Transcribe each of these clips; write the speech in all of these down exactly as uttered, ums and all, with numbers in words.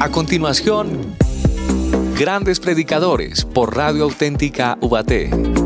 A continuación, Grandes Predicadores por Radio Auténtica Ubaté.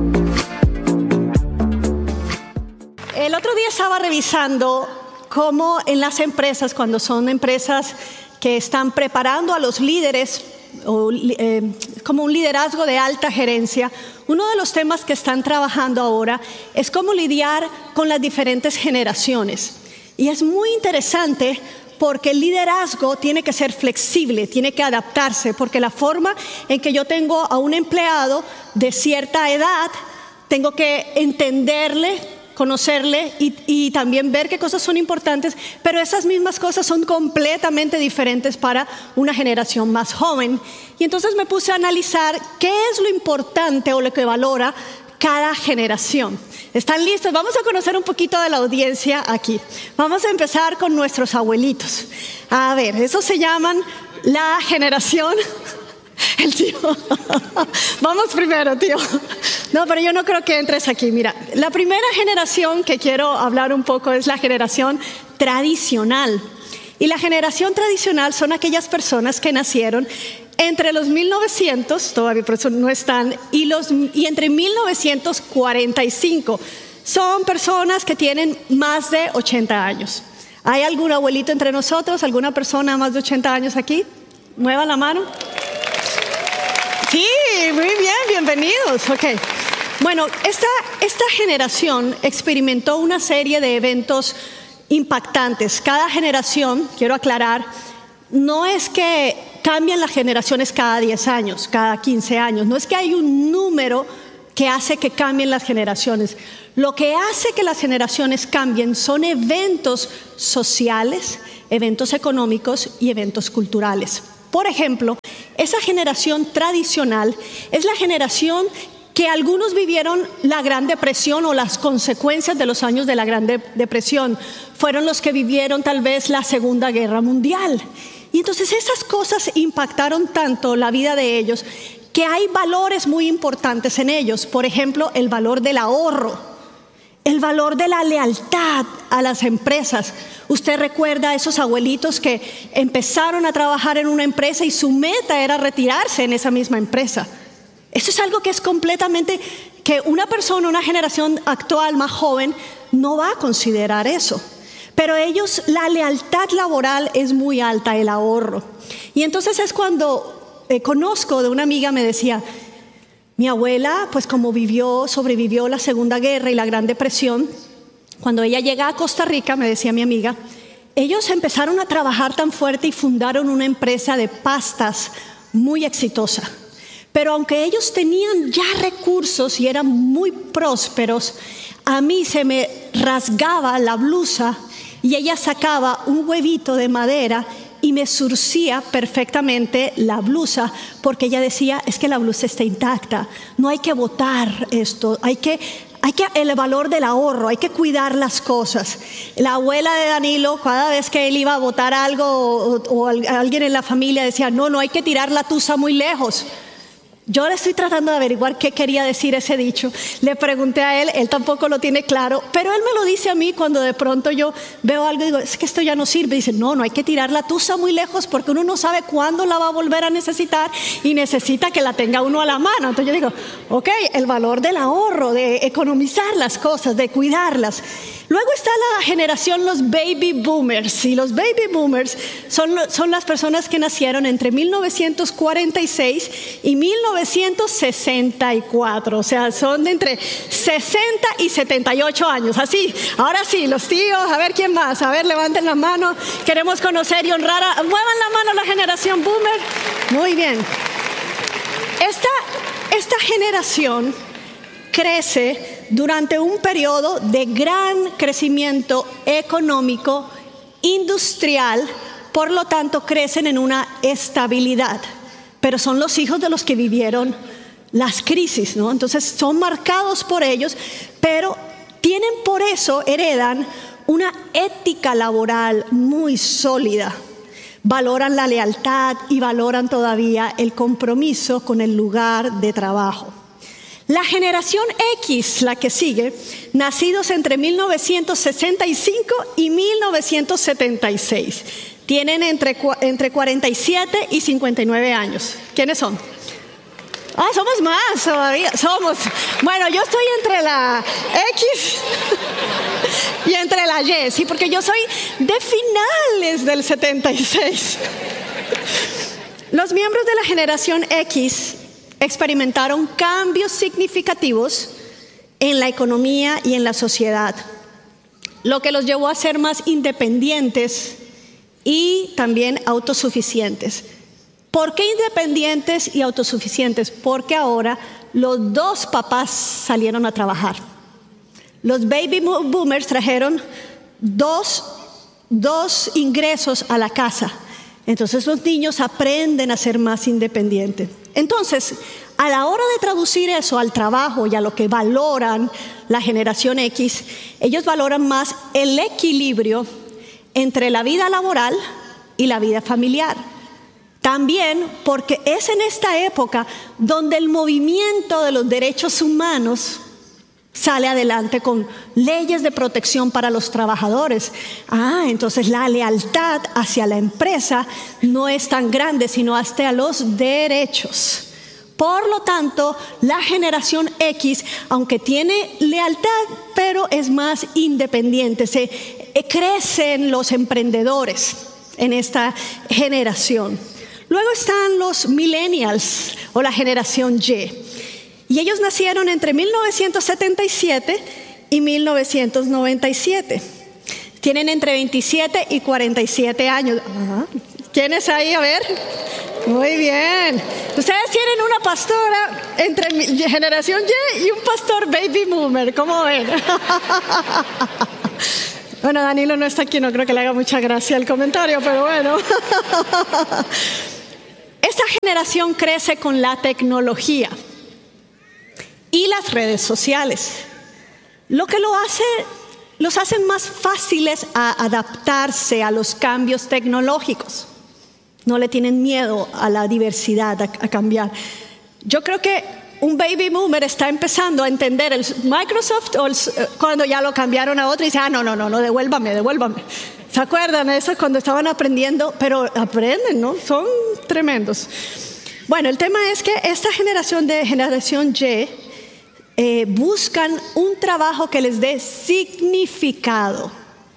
El otro día estaba revisando cómo en las empresas, cuando son empresas que están preparando a los líderes, o, eh, como un liderazgo de alta gerencia, uno de los temas que están trabajando ahora es cómo lidiar con las diferentes generaciones. Y es muy interesante porque el liderazgo tiene que ser flexible, tiene que adaptarse, porque la forma en que yo tengo a un empleado de cierta edad, tengo que entenderle, conocerle y, y también ver qué cosas son importantes, pero esas mismas cosas son completamente diferentes para una generación más joven. Y entonces me puse a analizar qué es lo importante o lo que valora cada generación. ¿Están listos? Vamos a conocer un poquito de la audiencia aquí. Vamos a empezar con nuestros abuelitos. A ver, esos se llaman la generación... El tío. Vamos primero, tío. No, pero yo no creo que entres aquí. Mira, la primera generación que quiero hablar un poco es la generación tradicional. Y la generación tradicional son aquellas personas que nacieron entre los mil novecientos, todavía por eso no están, y, los, y entre mil novecientos cuarenta y cinco. Son personas que tienen más de ochenta años. ¿Hay algún abuelito entre nosotros? ¿Alguna persona más de ochenta años aquí? Mueva la mano. Sí, muy bien, bienvenidos. Okay. Bueno, esta, esta generación experimentó una serie de eventos impactantes. Cada generación, quiero aclarar, no es que cambian las generaciones cada diez años, cada quince años. No es que hay un número que hace que cambien las generaciones. Lo que hace que las generaciones cambien son eventos sociales, eventos económicos y eventos culturales. Por ejemplo, esa generación tradicional es la generación que algunos vivieron la Gran Depresión o las consecuencias de los años de la Gran Depresión. Fueron los que vivieron tal vez la Segunda Guerra Mundial. Y entonces esas cosas impactaron tanto la vida de ellos que hay valores muy importantes en ellos. Por ejemplo, el valor del ahorro, el valor de la lealtad a las empresas. Usted recuerda a esos abuelitos que empezaron a trabajar en una empresa y su meta era retirarse en esa misma empresa. Eso es algo que es completamente, que una persona, una generación actual más joven no va a considerar eso. Pero ellos, la lealtad laboral es muy alta, el ahorro. Y entonces es cuando eh, conozco de una amiga, me decía, mi abuela, pues como vivió, sobrevivió la Segunda Guerra y la Gran Depresión, cuando ella llega a Costa Rica, me decía mi amiga, ellos empezaron a trabajar tan fuerte y fundaron una empresa de pastas muy exitosa. Pero aunque ellos tenían ya recursos y eran muy prósperos, a mí se me rasgaba la blusa y ella sacaba un huevito de madera y me surcía perfectamente la blusa, porque ella decía, es que la blusa está intacta, no hay que botar esto, hay que, hay que el valor del ahorro, hay que cuidar las cosas. La abuela de Danilo, cada vez que él iba a botar algo o, o alguien en la familia decía, no, no hay que tirar la tusa muy lejos. Yo le estoy tratando de averiguar qué quería decir ese dicho. Le pregunté a él, él tampoco lo tiene claro, pero él me lo dice a mí cuando de pronto yo veo algo y digo, es que esto ya no sirve. Dice, no, no hay que tirar la tusa muy lejos porque uno no sabe cuándo la va a volver a necesitar y necesita que la tenga uno a la mano. Entonces yo digo, ok, el valor del ahorro, de economizar las cosas, de cuidarlas. Luego está la generación, los baby boomers, y los baby boomers son, son las personas que nacieron entre mil novecientos cuarenta y seis y mil novecientos sesenta y cuatro, o sea, son de entre sesenta y setenta y ocho años, así. Ahora sí, los tíos, a ver quién más, a ver, levanten la mano, queremos conocer y honrar, a, muevan la mano a la generación boomer. Muy bien. Esta, esta generación crece durante un periodo de gran crecimiento económico, industrial, por lo tanto crecen en una estabilidad, pero son los hijos de los que vivieron las crisis, ¿no? Entonces son marcados por ellos, pero tienen por eso, heredan una ética laboral muy sólida. Valoran la lealtad y valoran todavía el compromiso con el lugar de trabajo. La generación X, la que sigue, nacidos entre mil novecientos sesenta y cinco y mil novecientos setenta y seis. tienen entre, entre cuarenta y siete y cincuenta y nueve años. ¿Quiénes son? Ah, somos más todavía, somos. Bueno, yo estoy entre la X y entre la Y, sí, porque yo soy de finales del setenta y seis. Los miembros de la generación X experimentaron cambios significativos en la economía y en la sociedad, lo que los llevó a ser más independientes y también autosuficientes. ¿Por qué independientes y autosuficientes? Porque ahora los dos papás salieron a trabajar. Los baby boomers trajeron dos, dos ingresos a la casa. Entonces los niños aprenden a ser más independientes. Entonces, a la hora de traducir eso al trabajo y a lo que valoran la generación X, ellos valoran más el equilibrio entre la vida laboral y la vida familiar. También porque es en esta época donde el movimiento de los derechos humanos sale adelante con leyes de protección para los trabajadores. Ah, entonces la lealtad hacia la empresa no es tan grande, sino hasta los derechos. Por lo tanto, la generación X, aunque tiene lealtad, pero es más independiente. Se eh, crecen los emprendedores en esta generación. Luego están los millennials o la generación Y. Y ellos nacieron entre mil novecientos setenta y siete y mil novecientos noventa y siete. Tienen entre veintisiete y cuarenta y siete años. Ajá. ¿Quiénes ahí? A ver. Muy bien. Ustedes tienen una pastora entre generación Y y un pastor baby boomer. ¿Cómo ven? Bueno, Danilo no está aquí, no creo que le haga mucha gracia el comentario, pero bueno. Esta generación crece con la tecnología y las redes sociales, lo que lo hace, los hacen más fáciles a adaptarse a los cambios tecnológicos. No le tienen miedo a la diversidad, a, a cambiar. Yo creo que un baby boomer está empezando a entender el Microsoft o el, cuando ya lo cambiaron a otro y dice, ah, no, no, no, no, devuélvame, devuélvame. ¿Se acuerdan de eso cuando estaban aprendiendo? Pero aprenden, ¿no? Son tremendos. Bueno, el tema es que esta generación de generación Y eh, buscan un trabajo que les dé significado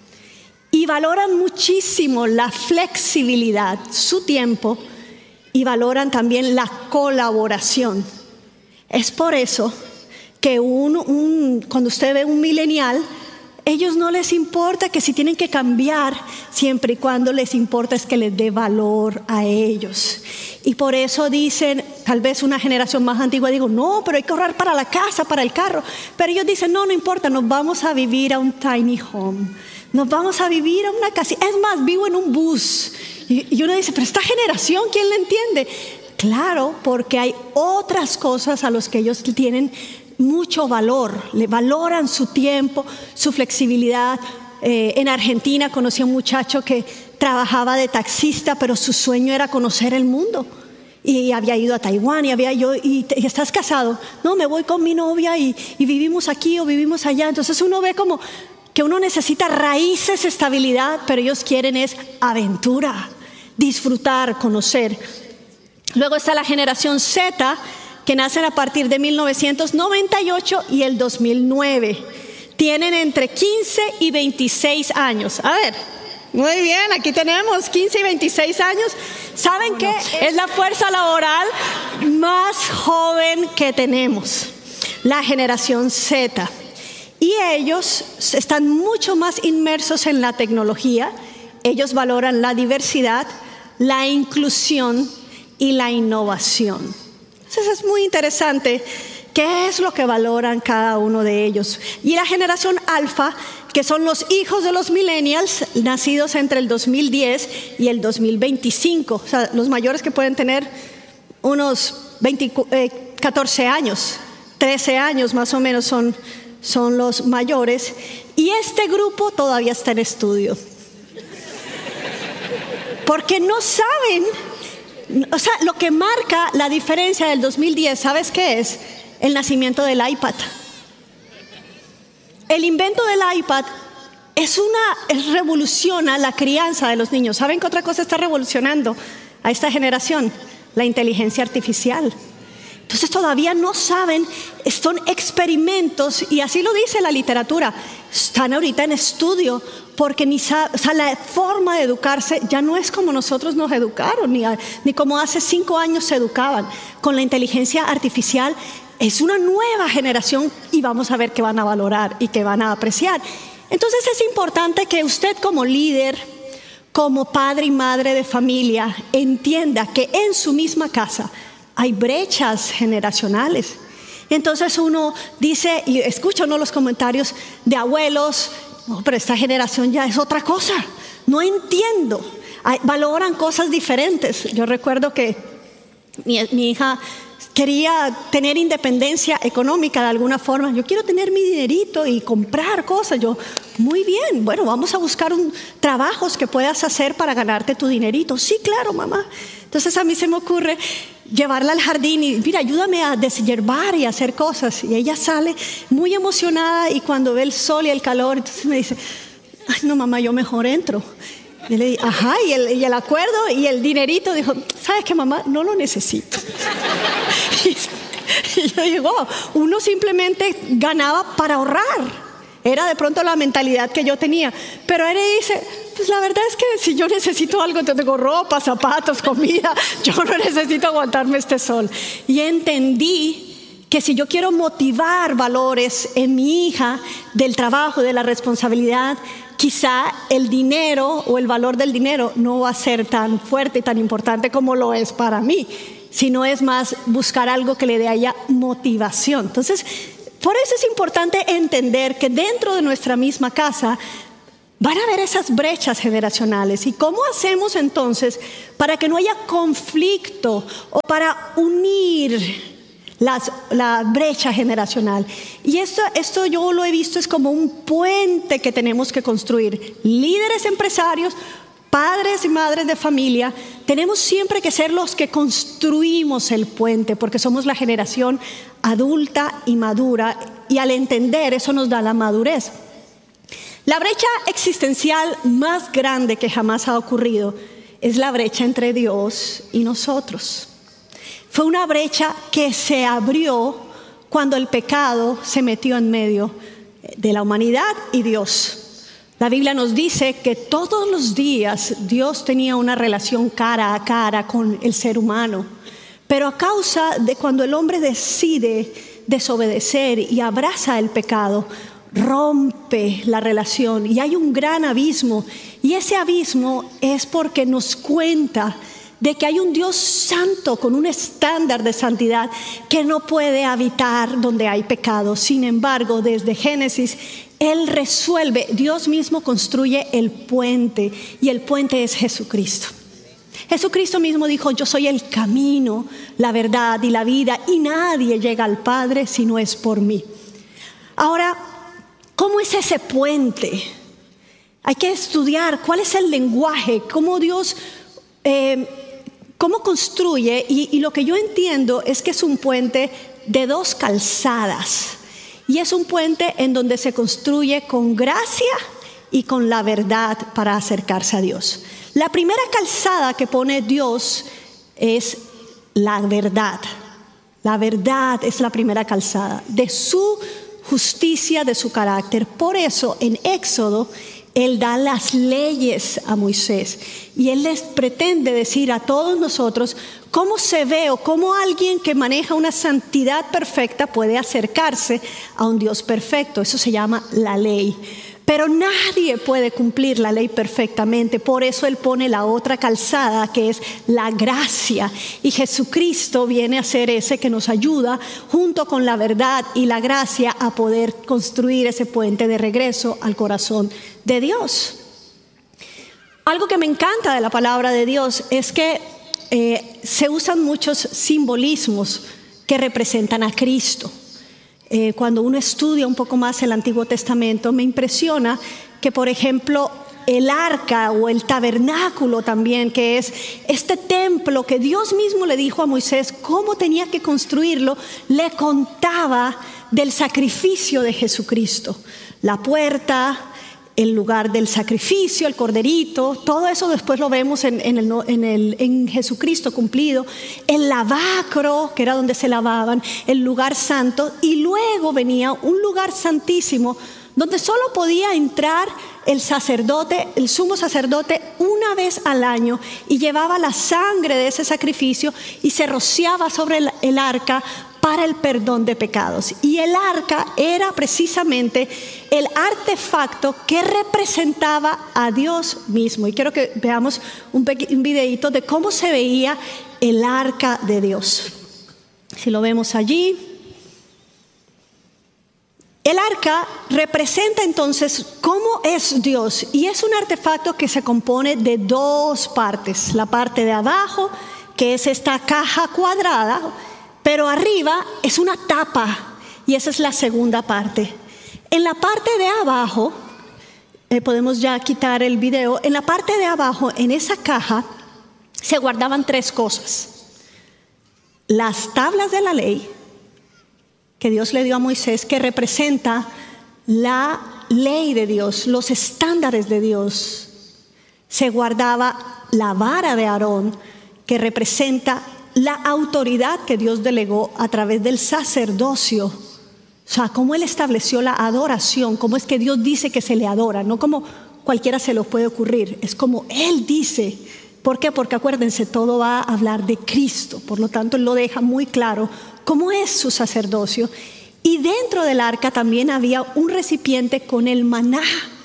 y valoran muchísimo la flexibilidad, su tiempo, y valoran también la colaboración. Es por eso que un, un, cuando usted ve un millennial, ellos no les importa que si tienen que cambiar, siempre y cuando les importa es que les dé valor a ellos. Y por eso dicen, tal vez una generación más antigua, digo, no, pero hay que ahorrar para la casa, para el carro. Pero ellos dicen, no, no importa, nos vamos a vivir a un tiny home. Nos vamos a vivir a una casa. Es más, vivo en un bus. Y, y uno dice, pero esta generación, ¿quién la entiende? Claro, porque hay otras cosas a las que ellos tienen mucho valor, le valoran su tiempo, su flexibilidad. Eh, en Argentina conocí a un muchacho que trabajaba de taxista, pero su sueño era conocer el mundo. Y había ido a Taiwán y había yo, y, y estás casado, no, me voy con mi novia y, y vivimos aquí o vivimos allá. Entonces uno ve como que uno necesita raíces, estabilidad, pero ellos quieren es aventura, disfrutar, conocer. Luego está la generación Z, que nacen a partir de mil novecientos noventa y ocho y el dos mil nueve. Tienen entre quince y veintiséis años. A ver, muy bien, aquí tenemos quince y veintiséis años. ¿Saben qué? Es la fuerza laboral más joven que tenemos, la generación Z. Y ellos están mucho más inmersos en la tecnología. Ellos valoran la diversidad, la inclusión y la innovación. Entonces es muy interesante qué es lo que valoran cada uno de ellos. Y la generación alfa, que son los hijos de los millennials, nacidos entre el dos mil diez y el dos mil veinticinco. O sea, los mayores que pueden tener unos veinte, eh, catorce años, trece años más o menos son, son los mayores. Y este grupo todavía está en estudio. Porque no saben. O sea, lo que marca la diferencia del dos mil diez, ¿sabes qué es? El nacimiento del iPad. El invento del iPad es una es revoluciona la crianza de los niños. ¿Saben qué otra cosa está revolucionando a esta generación? La inteligencia artificial. Entonces todavía no saben, son experimentos, y así lo dice la literatura, están ahorita en estudio, porque ni sabe, o sea, la forma de educarse ya no es como nosotros nos educaron, ni, a, ni como hace cinco años se educaban. Con la inteligencia artificial es una nueva generación y vamos a ver qué van a valorar y qué van a apreciar. Entonces es importante que usted como líder, como padre y madre de familia, entienda que en su misma casa hay brechas generacionales. Entonces uno dice, y escucha uno los comentarios de abuelos, no, pero esta generación ya es otra cosa, no entiendo, hay, valoran cosas diferentes. Yo recuerdo que mi, mi hija quería tener independencia económica de alguna forma. Yo quiero tener mi dinerito y comprar cosas. Yo, muy bien, bueno, vamos a buscar un, trabajos que puedas hacer para ganarte tu dinerito. Sí, claro, mamá. Entonces a mí se me ocurre llevarla al jardín y mira, ayúdame a deshiervar y a hacer cosas. Y ella sale muy emocionada y cuando ve el sol y el calor, entonces me dice, ay no mamá, yo mejor entro. Y le dije, ajá, y el, y el acuerdo y el dinerito, dijo, ¿sabes qué mamá? No lo necesito. y, y yo digo, oh, uno simplemente ganaba para ahorrar. Era de pronto la mentalidad que yo tenía. Pero él dice, pues la verdad es que si yo necesito algo, tengo ropa, zapatos, comida, yo no necesito aguantarme este sol. Y entendí que si yo quiero motivar valores en mi hija del trabajo, de la responsabilidad, quizá el dinero o el valor del dinero no va a ser tan fuerte y tan importante como lo es para mí, sino es más buscar algo que le dé a ella motivación. Entonces, por eso es importante entender que dentro de nuestra misma casa van a haber esas brechas generacionales. ¿Y cómo hacemos entonces para que no haya conflicto o para unir las, la brecha generacional? Y esto, esto yo lo he visto es como un puente que tenemos que construir. Líderes empresarios, padres y madres de familia, tenemos siempre que ser los que construimos el puente, porque somos la generación adulta y madura, y al entender eso nos da la madurez. La brecha existencial más grande que jamás ha ocurrido es la brecha entre Dios y nosotros. Fue una brecha que se abrió cuando el pecado se metió en medio de la humanidad y Dios. La Biblia nos dice que todos los días Dios tenía una relación cara a cara con el ser humano, pero a causa de cuando el hombre decide desobedecer y abraza el pecado, rompe la relación y hay un gran abismo. Y ese abismo es porque nos cuenta de que hay un Dios santo con un estándar de santidad que no puede habitar donde hay pecado. Sin embargo, desde Génesis, Él resuelve, Dios mismo construye el puente y el puente es Jesucristo. Jesucristo mismo dijo, yo soy el camino, la verdad y la vida y nadie llega al Padre si no es por mí. Ahora, ¿cómo es ese puente? Hay que estudiar cuál es el lenguaje, cómo Dios, eh, cómo construye. Y, y lo que yo entiendo es que es un puente de dos calzadas. Y es un puente en donde se construye con gracia y con la verdad para acercarse a Dios. La primera calzada que pone Dios es la verdad. La verdad es la primera calzada de su justicia, de su carácter. Por eso en Éxodo Él da las leyes a Moisés y Él les pretende decir a todos nosotros cómo se ve o cómo alguien que maneja una santidad perfecta puede acercarse a un Dios perfecto. Eso se llama la ley. Pero nadie puede cumplir la ley perfectamente. Por eso Él pone la otra calzada que es la gracia. Y Jesucristo viene a ser ese que nos ayuda junto con la verdad y la gracia a poder construir ese puente de regreso al corazón de Dios. Algo que me encanta de la palabra de Dios es que eh, se usan muchos simbolismos que representan a Cristo. Eh, cuando uno estudia un poco más el Antiguo Testamento, me impresiona que, por ejemplo, el arca o el tabernáculo también, que es este templo que Dios mismo le dijo a Moisés cómo tenía que construirlo, le contaba del sacrificio de Jesucristo. La puerta, el lugar del sacrificio, el corderito, todo eso después lo vemos en, en, el, en, el, en Jesucristo cumplido, el lavacro, que era donde se lavaban, el lugar santo, y luego venía un lugar santísimo donde solo podía entrar el sacerdote, el sumo sacerdote, una vez al año, y llevaba la sangre de ese sacrificio y se rociaba sobre el, el arca para el perdón de pecados. Y el arca era precisamente el artefacto que representaba a Dios mismo. Y quiero que veamos un, un videíto de cómo se veía el arca de Dios. Si lo vemos allí. El arca representa entonces cómo es Dios, y es un artefacto que se compone de dos partes. La parte de abajo, que es esta caja cuadrada, pero arriba es una tapa, y esa es la segunda parte. En la parte de abajo, eh, podemos ya quitar el video, en la parte de abajo, en esa caja, se guardaban tres cosas: las tablas de la ley, que Dios le dio a Moisés, que representa la ley de Dios, los estándares de Dios. Se guardaba la vara de Aarón, que representa la autoridad que Dios delegó a través del sacerdocio. O sea, cómo Él estableció la adoración, cómo es que Dios dice que se le adora, no como cualquiera se lo puede ocurrir, es como Él dice. ¿Por qué? Porque acuérdense, todo va a hablar de Cristo, por lo tanto Él lo deja muy claro cómo es su sacerdocio. Y dentro del arca también había un recipiente con el maná,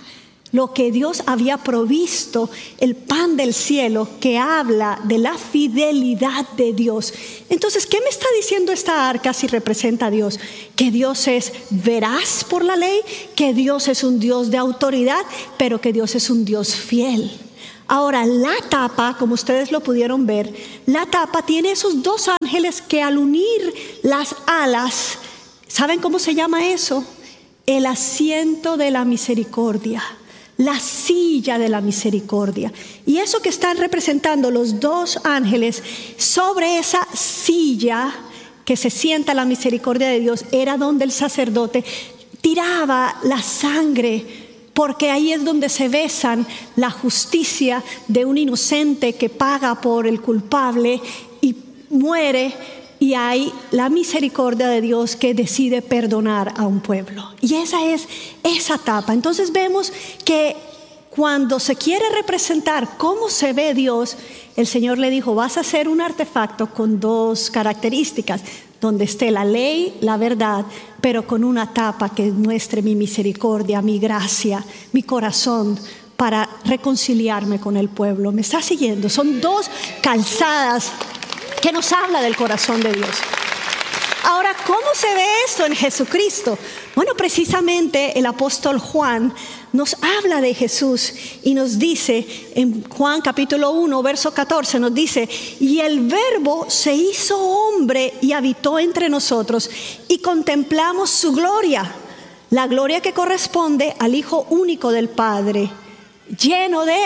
lo que Dios había provisto, el pan del cielo, que habla de la fidelidad de Dios. Entonces, ¿qué me está diciendo esta arca si representa a Dios? Que Dios es veraz por la ley, que Dios es un Dios de autoridad, pero que Dios es un Dios fiel. Ahora, la tapa, como ustedes lo pudieron ver, la tapa tiene esos dos ángeles que al unir las alas, ¿saben cómo se llama eso? El asiento de la misericordia, la silla de la misericordia. Y eso que están representando los dos ángeles sobre esa silla que se sienta la misericordia de Dios, era donde el sacerdote tiraba la sangre, porque ahí es donde se besan la justicia de un inocente que paga por el culpable y muere, y hay la misericordia de Dios que decide perdonar a un pueblo. Y esa es esa tapa. Entonces vemos que cuando se quiere representar cómo se ve Dios, el Señor le dijo: vas a hacer un artefacto con dos características, donde esté la ley, la verdad, pero con una tapa que muestre mi misericordia, mi gracia, mi corazón, para reconciliarme con el pueblo. ¿Me está siguiendo? Son dos calzadas que nos habla del corazón de Dios. Ahora, ¿cómo se ve esto en Jesucristo? Bueno, precisamente el apóstol Juan nos habla de Jesús y nos dice en Juan capítulo uno, verso catorce, nos dice: y el verbo se hizo hombre y habitó entre nosotros, y contemplamos su gloria, la gloria que corresponde al Hijo único del Padre, lleno de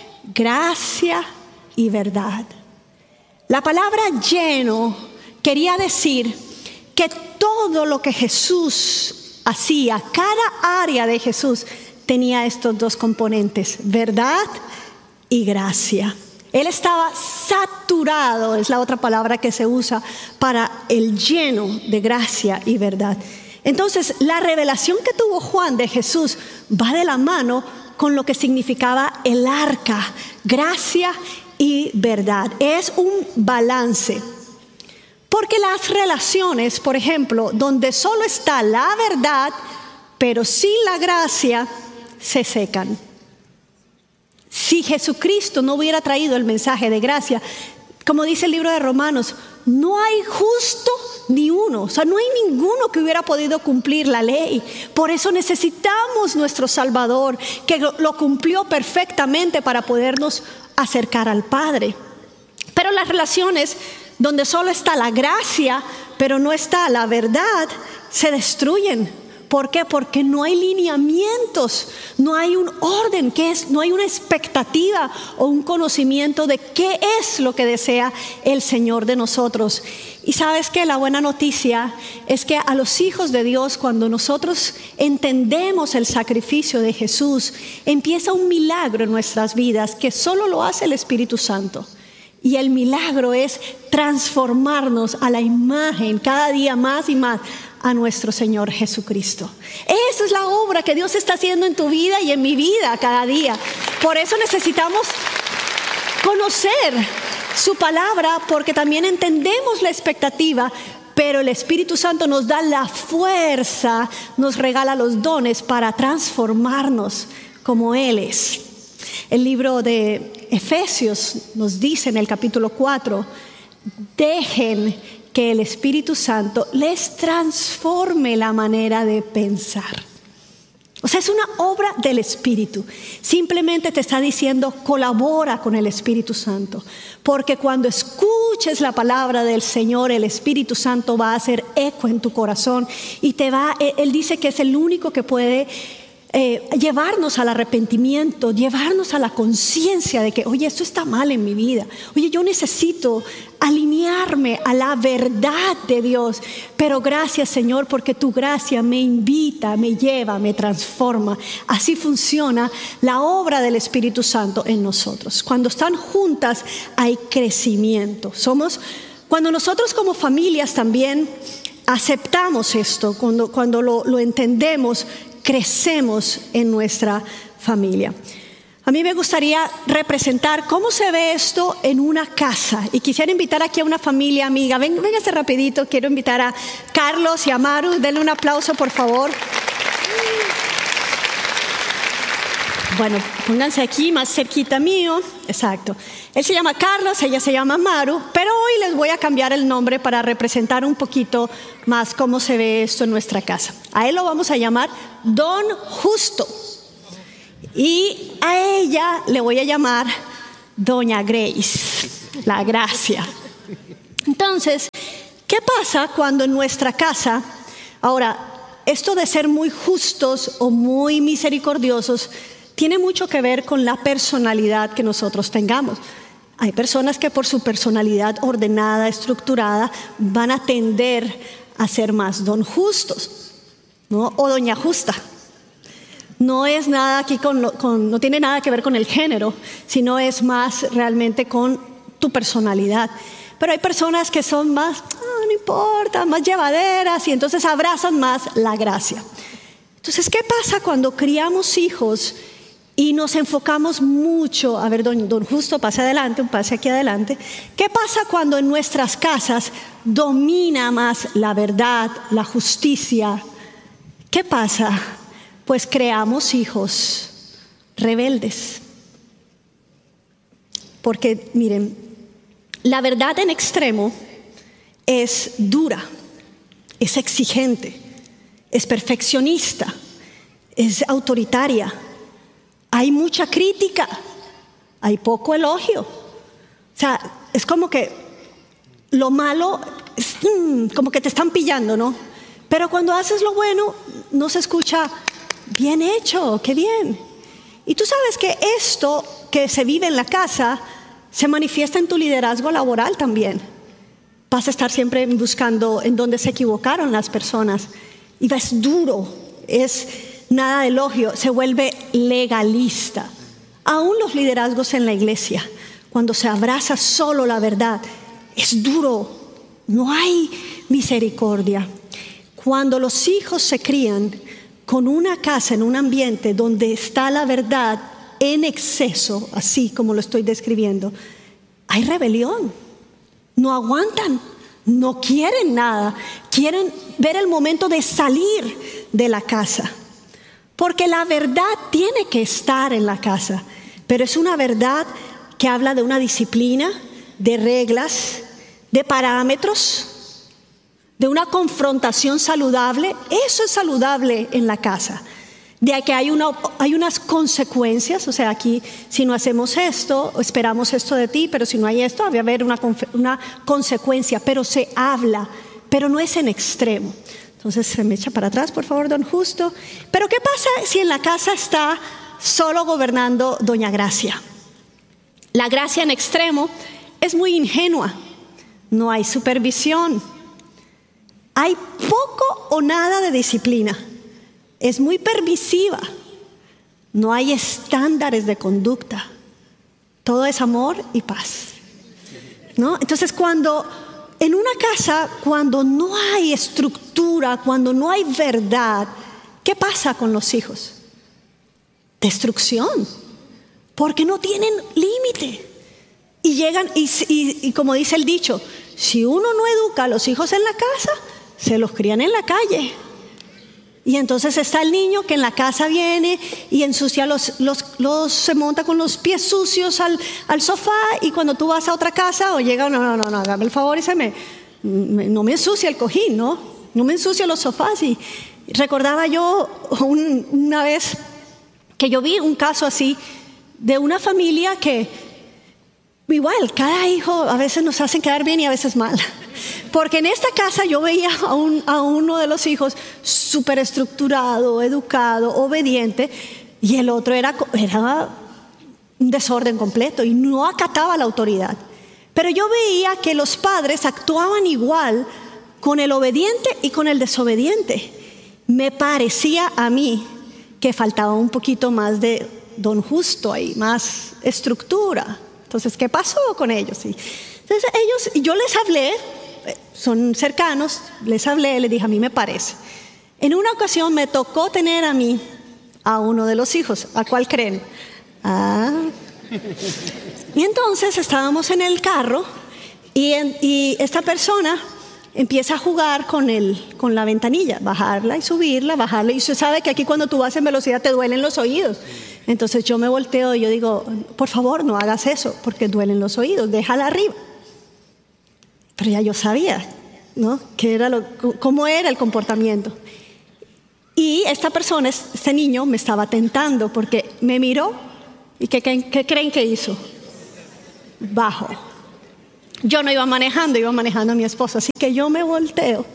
gracia y verdad. La palabra lleno quería decir que todo lo que Jesús hacía, cada área de Jesús, tenía estos dos componentes: verdad y gracia. Él estaba saturado, es la otra palabra que se usa para el lleno de gracia y verdad. Entonces, la revelación que tuvo Juan de Jesús va de la mano con lo que significaba el arca, gracia y verdad. Es un balance. Porque las relaciones, por ejemplo, donde solo está la verdad, pero sin la gracia, se secan. Si Jesucristo no hubiera traído el mensaje de gracia, como dice el libro de Romanos, no hay justo ni uno. O sea, no hay ninguno que hubiera podido cumplir la ley. Por eso necesitamos nuestro Salvador, que lo cumplió perfectamente para podernos acercar al Padre. Pero las relaciones donde solo está la gracia, pero no está la verdad, se destruyen. ¿Por qué? Porque no hay lineamientos, no hay un orden, ¿qué es? No hay una expectativa o un conocimiento de qué es lo que desea el Señor de nosotros. Y sabes que la buena noticia es que a los hijos de Dios, cuando nosotros entendemos el sacrificio de Jesús, empieza un milagro en nuestras vidas que solo lo hace el Espíritu Santo. Y el milagro es transformarnos a la imagen cada día más y más a nuestro Señor Jesucristo. Esa es la obra que Dios está haciendo en tu vida y en mi vida cada día. Por eso necesitamos conocer su palabra, porque también entendemos la expectativa, pero el Espíritu Santo nos da la fuerza, nos regala los dones para transformarnos como Él es. El libro de Efesios nos dice en el capítulo cuatro, dejen que el Espíritu Santo les transforme la manera de pensar. O sea, es una obra del Espíritu. Simplemente te está diciendo, colabora con el Espíritu Santo. Porque cuando escuches la palabra del Señor, el Espíritu Santo va a hacer eco en tu corazón. Y te va, Él dice que es el único que puede eh, llevarnos al arrepentimiento, llevarnos a la conciencia de que, oye, esto está mal en mi vida. Oye, yo necesito alinearme a la verdad de Dios. Pero gracias, Señor, porque tu gracia me invita, me lleva, me transforma. Así funciona la obra del Espíritu Santo en nosotros. Cuando están juntas hay crecimiento. Somos, cuando nosotros como familias también aceptamos esto, cuando, cuando lo, lo entendemos, crecemos en nuestra familia. A mí me gustaría representar cómo se ve esto en una casa. Y quisiera invitar aquí a una familia amiga. Ven, véngase rapidito. Quiero invitar a Carlos y a Maru. Denle un aplauso, por favor. Bueno, pónganse aquí más cerquita mío. Exacto. Él se llama Carlos, ella se llama Maru. Pero hoy les voy a cambiar el nombre para representar un poquito más cómo se ve esto en nuestra casa. A él lo vamos a llamar Don Justo. Y a ella le voy a llamar Doña Grace, la gracia. Entonces, ¿qué pasa cuando en nuestra casa, ahora, esto de ser muy justos o muy misericordiosos, tiene mucho que ver con la personalidad que nosotros tengamos? Hay personas que por su personalidad ordenada, estructurada, van a tender a ser más don justos, ¿no? O doña justa. No es nada aquí con, con, no tiene nada que ver con el género, sino es más realmente con tu personalidad. Pero hay personas que son más, oh, no importa, más llevaderas y entonces abrazan más la gracia. Entonces, ¿qué pasa cuando criamos hijos y nos enfocamos mucho? A ver, don, don Justo, pase adelante, un pase aquí adelante. ¿Qué pasa cuando en nuestras casas domina más la verdad, la justicia? ¿Qué pasa? Pues creamos hijos rebeldes. Porque miren, la verdad en extremo es dura, es exigente, es perfeccionista, es autoritaria. Hay mucha crítica, hay poco elogio. O sea, es como que lo malo es mm, como que te están pillando, ¿no? Pero cuando haces lo bueno, no se escucha bien hecho, qué bien. Y tú sabes que esto que se vive en la casa se manifiesta en tu liderazgo laboral también. Vas a estar siempre buscando en dónde se equivocaron las personas. Y es duro, es nada de elogio, se vuelve legalista. Aún los liderazgos en la iglesia, cuando se abraza solo la verdad, es duro, no hay misericordia. Cuando los hijos se crían con una casa, en un ambiente donde está la verdad en exceso, así como lo estoy describiendo, hay rebelión, no aguantan, no quieren nada, quieren ver el momento de salir de la casa, porque la verdad tiene que estar en la casa, pero es una verdad que habla de una disciplina, de reglas, de parámetros, de una confrontación saludable. Eso es saludable en la casa. De que hay, una, hay unas consecuencias, o sea, aquí si no hacemos esto, esperamos esto de ti, pero si no hay esto, debe haber una, una consecuencia, pero se habla, pero no es en extremo. Entonces se me echa para atrás, por favor, don Justo. Pero ¿qué pasa si en la casa está solo gobernando doña Gracia? La Gracia en extremo es muy ingenua, no hay supervisión, hay poco o nada de disciplina, es muy permisiva, no hay estándares de conducta, todo es amor y paz, ¿no? Entonces cuando en una casa, cuando no hay estructura, cuando no hay verdad, ¿qué pasa con los hijos? Destrucción, porque no tienen límite. Y llegan, y, y, y como dice el dicho, si uno no educa a los hijos en la casa, se los crían en la calle. Y entonces está el niño que en la casa viene y ensucia los, los, los se monta con los pies sucios al, al sofá, y cuando tú vas a otra casa o llega, no, no, no, no, hágame el favor y se me, me no me ensucia el cojín, ¿no? No me ensucia los sofás. Y recordaba yo un, una vez que yo vi un caso así de una familia que igual, cada hijo a veces nos hacen quedar bien y a veces mal. Porque en esta casa yo veía a, un, a uno de los hijos súper estructurado, educado, obediente, y el otro era, era un desorden completo y no acataba la autoridad. Pero yo veía que los padres actuaban igual con el obediente y con el desobediente. Me parecía a mí que faltaba un poquito más de don Justo ahí, más estructura. Entonces, ¿qué pasó con ellos? Entonces, ellos, yo les hablé, son cercanos, les hablé, les dije, a mí me parece. En una ocasión me tocó tener a mí, a uno de los hijos. ¿A cuál creen? Ah. Y entonces estábamos en el carro y, en, y esta persona empieza a jugar con, el, con la ventanilla, bajarla y subirla, bajarla. Y usted sabe que aquí cuando tú vas en velocidad te duelen los oídos. Entonces yo me volteo y yo digo, por favor, no hagas eso, porque duelen los oídos, déjala arriba. Pero ya yo sabía, ¿no? Qué era lo, cómo era el comportamiento. Y esta persona, este niño, me estaba tentando porque me miró y ¿qué, qué, qué creen que hizo? Bajo. Yo no iba manejando, iba manejando a mi esposo, así que yo me volteo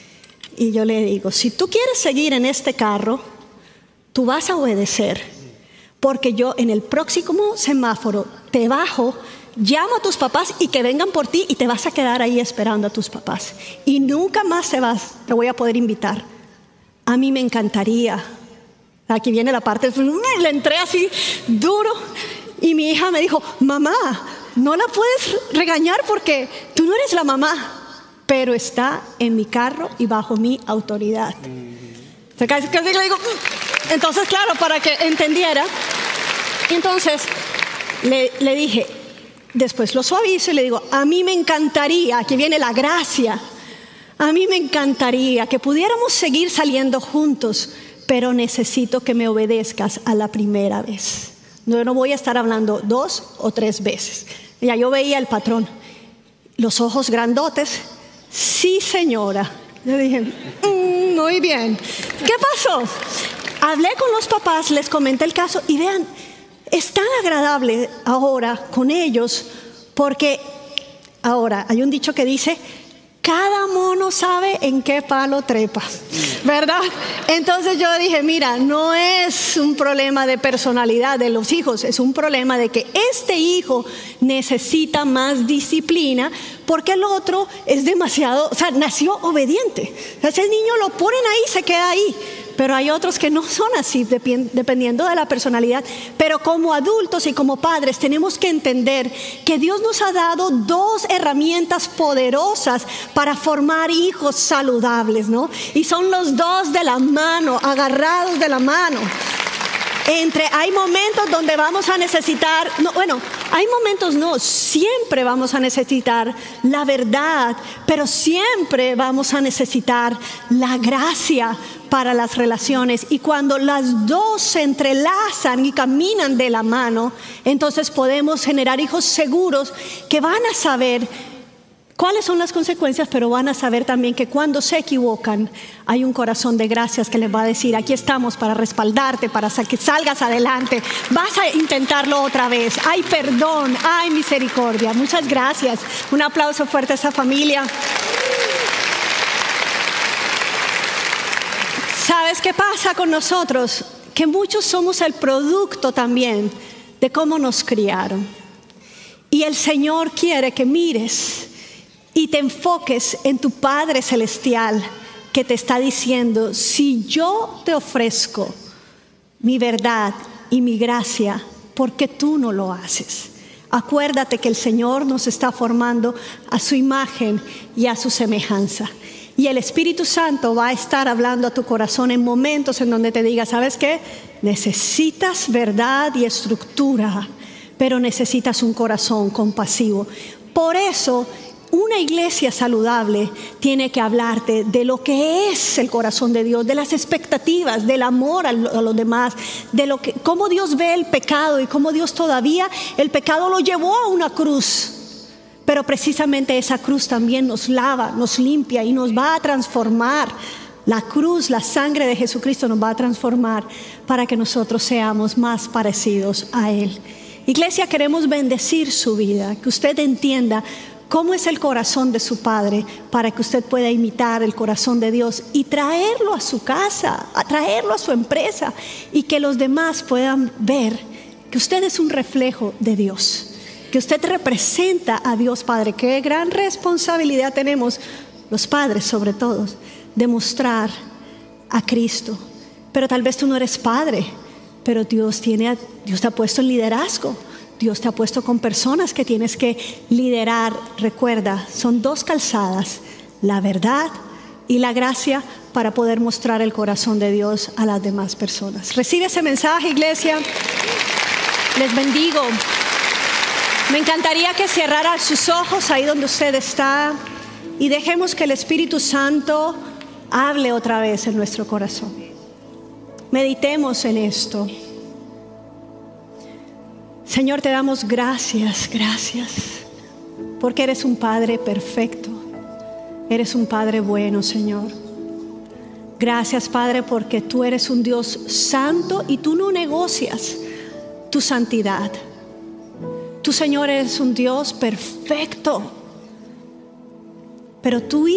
y yo le digo, si tú quieres seguir en este carro, tú vas a obedecer, porque yo en el próximo semáforo te bajo, llamo a tus papás y que vengan por ti y te vas a quedar ahí esperando a tus papás y nunca más te vas, te voy a poder invitar. A mí me encantaría, aquí viene la parte, le entré así duro y mi hija me dijo, mamá, no la puedes regañar porque tú no eres la mamá, pero está en mi carro y bajo mi autoridad. Entonces, casi, casi le digo, entonces claro, para que entendiera, entonces le, le dije, después lo suavizo y le digo, a mí me encantaría, aquí viene la gracia, a mí me encantaría que pudiéramos seguir saliendo juntos, pero necesito que me obedezcas a la primera vez. Yo no voy a estar hablando dos o tres veces. Ya yo veía el patrón, los ojos grandotes. Sí, señora. Yo dije, mmm, muy bien. ¿Qué pasó? Hablé con los papás, les comenté el caso y vean, es tan agradable ahora con ellos porque ahora hay un dicho que dice, cada mono sabe en qué palo trepa, ¿verdad? Entonces yo dije, mira, no es un problema de personalidad de los hijos, es un problema de que este hijo necesita más disciplina porque el otro es demasiado, o sea, nació obediente. Ese niño lo ponen ahí, se queda ahí. Pero hay otros que no son así, dependiendo de la personalidad. Pero como adultos y como padres tenemos que entender que Dios nos ha dado dos herramientas poderosas para formar hijos saludables, ¿no? Y son los dos de la mano, agarrados de la mano. Entre, hay momentos donde vamos a necesitar, no, bueno, hay momentos no, siempre vamos a necesitar la verdad, pero siempre vamos a necesitar la gracia para las relaciones. Y cuando las dos se entrelazan y caminan de la mano, entonces podemos generar hijos seguros que van a saber cuáles son las consecuencias, pero van a saber también que cuando se equivocan hay un corazón de gracias que les va a decir, aquí estamos para respaldarte, para que salgas adelante, vas a intentarlo otra vez, hay perdón, hay misericordia. Muchas gracias, un aplauso fuerte a esa familia. ¿Sabes qué pasa con nosotros? Que muchos somos el producto también de cómo nos criaron. Y el Señor quiere que mires y te enfoques en tu Padre Celestial, que te está diciendo: si yo te ofrezco mi verdad y mi gracia, ¿por qué tú no lo haces? Acuérdate que el Señor nos está formando a su imagen y a su semejanza. Y el Espíritu Santo va a estar hablando a tu corazón en momentos en donde te diga: ¿sabes qué? Necesitas verdad y estructura, pero necesitas un corazón compasivo. Por eso, una iglesia saludable tiene que hablarte de lo que es el corazón de Dios, de las expectativas, del amor a los demás, de lo que, cómo Dios ve el pecado y cómo Dios todavía el pecado lo llevó a una cruz. Pero precisamente esa cruz también nos lava, nos limpia y nos va a transformar. La cruz, la sangre de Jesucristo nos va a transformar para que nosotros seamos más parecidos a Él. Iglesia, queremos bendecir su vida, que usted entienda cómo es el corazón de su Padre, para que usted pueda imitar el corazón de Dios y traerlo a su casa, a traerlo a su empresa, y que los demás puedan ver que usted es un reflejo de Dios, que usted representa a Dios Padre. Qué gran responsabilidad tenemos los padres, sobre todo, de mostrar a Cristo. Pero tal vez tú no eres padre, pero Dios tiene, Dios te ha puesto en liderazgo. Dios te ha puesto con personas que tienes que liderar. Recuerda, son dos calzadas: la verdad y la gracia, para poder mostrar el corazón de Dios a las demás personas. Recibe ese mensaje, iglesia. Les bendigo. Me encantaría que cerrara sus ojos ahí donde usted está y dejemos que el Espíritu Santo hable otra vez en nuestro corazón. Meditemos en esto. Señor, te damos gracias, gracias, porque eres un Padre perfecto. Eres un Padre bueno, Señor. Gracias, Padre, porque tú eres un Dios santo y tú no negocias tu santidad. Tú, Señor, eres un Dios perfecto, pero tú